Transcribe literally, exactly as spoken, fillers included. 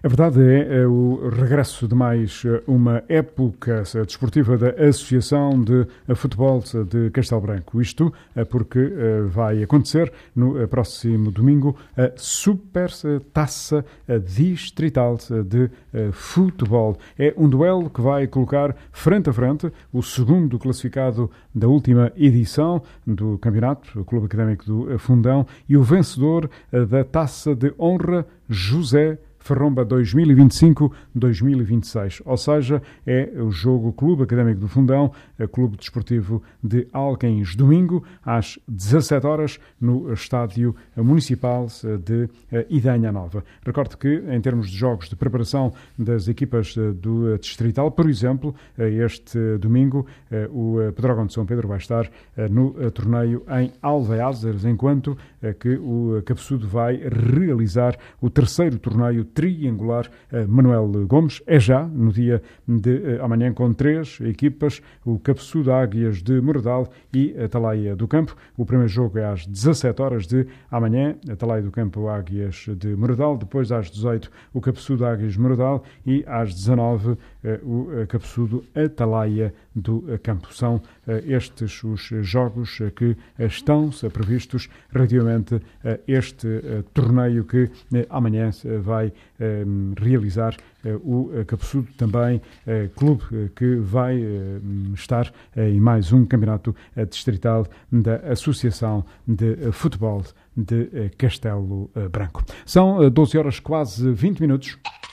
A verdade é, é o regresso de mais uma época desportiva da Associação de Futebol de Castelo Branco. Isto porque vai acontecer no próximo domingo a Super Taça Distrital de Futebol. É um duelo que vai colocar frente a frente o segundo classificado da última edição do campeonato, o Clube Académico do Fundão, e o vencedor da Taça de Honra, José Ferromba dois mil e vinte e cinco dois mil e vinte e seis, ou seja, é o jogo Clube Académico do Fundão, Clube Desportivo de Alquens, domingo às dezassete horas no Estádio Municipal de Idanha Nova. Recordo que, em termos de jogos de preparação das equipas do Distrital, por exemplo, este domingo o Pedrógão de São Pedro vai estar no torneio em Alveázeres, enquanto que o Cabeçudo vai realizar o terceiro torneio triangular Manuel Gomes. É já no dia de amanhã, com três equipas: o Cabeçudo Águias de Moredal e Atalaia do Campo. O primeiro jogo é às dezassete horas de amanhã, Atalaia do Campo Águias de Moredal. Depois, às dezoito, o Cabeçudo Águias de Moredal, e às dezanove, o Cabeçudo Atalaia do Campo. São estes os jogos que estão previstos relativamente a este torneio que amanhã vai realizar o Cabeçudo, também clube que vai estar em mais um campeonato distrital da Associação de Futebol de Castelo Branco. São doze horas, quase vinte minutos.